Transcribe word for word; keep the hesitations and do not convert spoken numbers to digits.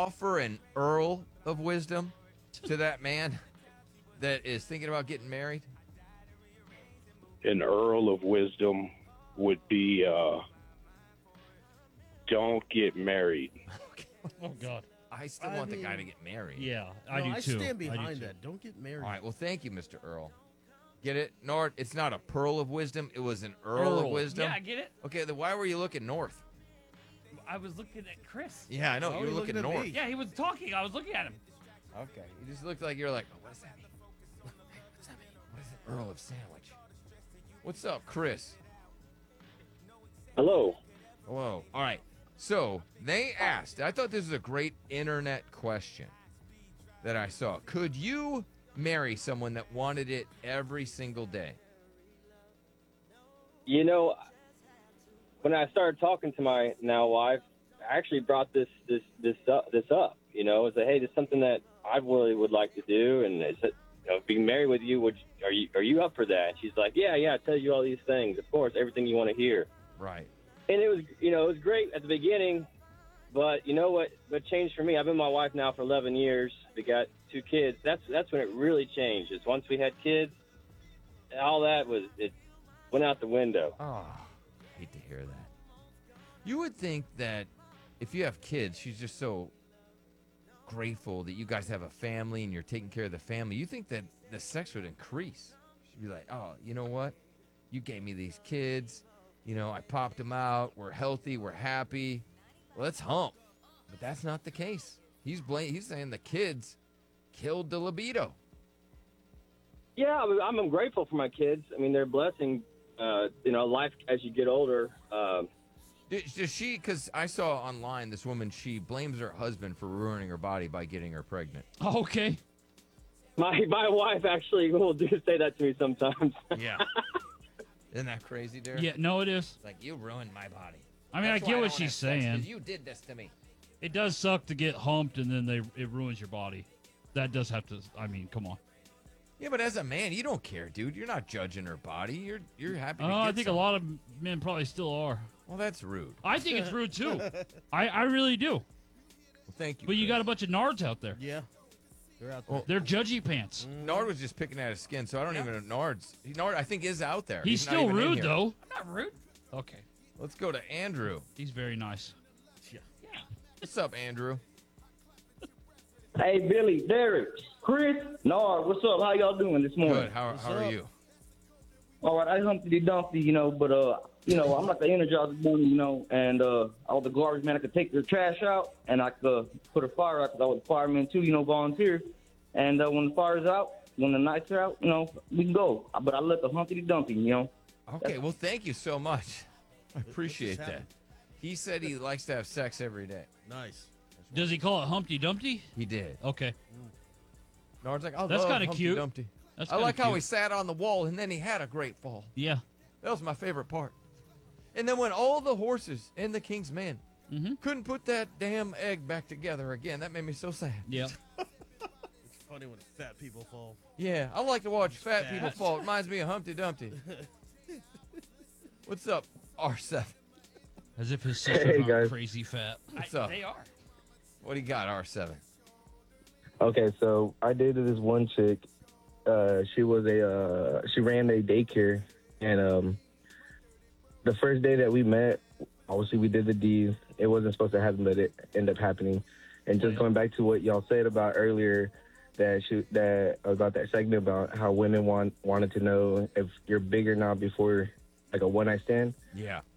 offer an Earl of wisdom to that man that is thinking about getting married? An Earl of wisdom would be uh, don't get married. Oh, God. I still I want the mean- guy to get married. Yeah, I no, do I too. stand I do behind too. that. Don't get married. All right. Well, thank you, Mister Earl. Get it, Nord? It's not a pearl of wisdom. It was an Earl, of Earl. wisdom. Yeah, I get it. Okay, then why were you looking north? I was looking at Chris. Yeah, I know. Oh, you were you're looking, looking at north. me. Yeah, he was talking. I was looking at him. Okay. You just looked like you're like, oh, what does that mean? What does that mean? What is an Earl of Sandwich? What's up, Chris? Hello. Hello. All right. So they asked, I thought this was a great internet question that I saw. Could you marry someone that wanted it every single day? You know, when I started talking to my now wife, I actually brought this this this up. This up. You know, I said, hey, this is something that I really would like to do, and I said, you know, being married with you, would you, are you are you up for that? And she's like, yeah, yeah, I tell you all these things, of course, everything you want to hear. Right. And it was, you know, it was great at the beginning, but you know what? What changed for me? I've been with my wife now for eleven years. We got two kids. That's that's when it really changed. Is once we had kids, all that was it went out the window. Oh, I hate to hear that. You would think that if you have kids, she's just so grateful that you guys have a family and you're taking care of the family. You think that the sex would increase. She'd be like, oh, you know what? You gave me these kids. You know, I popped them out. We're healthy. We're happy. Let's hump. But that's not the case. He's blame. He's saying the kids killed the libido. Yeah, I mean, I'm grateful for my kids. I mean, they're a blessing. Uh, you know, life as you get older. Uh, Does, does she? Because I saw online this woman. She blames her husband for ruining her body by getting her pregnant. Oh, okay. my my wife actually will do say that to me sometimes. Yeah. Isn't that crazy, Derek? Yeah, no, it is. It's like, you ruined my body. I mean, That's I why get what don't she's have sex, 'cause saying. You did this to me. It does suck to get humped and then they it ruins your body. That does have to. I mean, come on. Yeah, but as a man, you don't care, dude. You're not judging her body. You're you're happy. Oh, to get I think some. a lot of men probably still are. Well, that's rude. I think it's rude too. I, I really do. Well, thank you. But you Chris. got a bunch of nards out there. Yeah. They're out there. Well, They're judgy pants. Nard was just picking at his skin, so I don't even know Nard's. Nard, I think, is out there. He's, not still even in rude here. though. I'm not rude. Okay. Let's go to Andrew. He's very nice. Yeah. What's up, Andrew? Hey, Billy, Derek, Chris, Nard, what's up? How y'all doing this morning? Good. How, What's how are up? you? All right, I Humpty Dumpty, you know, but, uh, you know, I'm like the Energizer Bunny, you know, and uh, I was the garbage man. I could take the trash out, and I could uh, put a fire out because I was a fireman, too, you know, volunteer. And uh, when the fire's out, when the nights are out, you know, we can go. But I let the Humpty Dumpty, you know. Okay, well, thank you so much. I appreciate just that. happened? He said he likes to have sex every day. Nice. Does he call it Humpty Dumpty? He did. Okay. Nard's like, I That's love kinda Humpty cute. Dumpty. That's I kinda like how he cute. sat on the wall and then he had a great fall. Yeah. That was my favorite part. And then when all the horses in the King's Men Mhm. couldn't put that damn egg back together again, that made me so sad. Yeah. It's funny when fat people fall. Yeah, I like to watch fat Fat. people fall. It reminds me of Humpty Dumpty. What's up, R seven? As if his sisters Hey, aren't guys. crazy fat. What's I, up? They are. What do you got, R seven? Okay, so I dated this one chick. Uh, she was a uh, she ran a daycare, and um, the first day that we met, obviously we did the deed. It wasn't supposed to happen, but it ended up happening. And just going back to what y'all said about earlier, that she, that about that segment about how women want wanted to know if you're big or not before like a one night stand. Yeah.